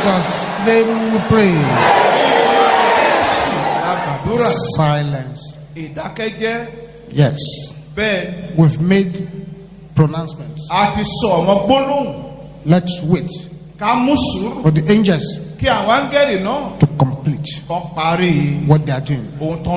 Jesus' name we pray. Silence. Yes. We've made pronouncements. Let's wait for the angels to complete what they are doing.